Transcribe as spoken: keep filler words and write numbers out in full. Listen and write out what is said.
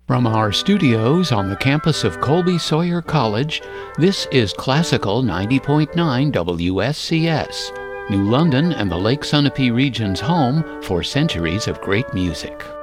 From our studios on the campus of Colby Sawyer College, this is Classical ninety point nine W S C S, New London and the Lake Sunapee region's home for centuries of great music.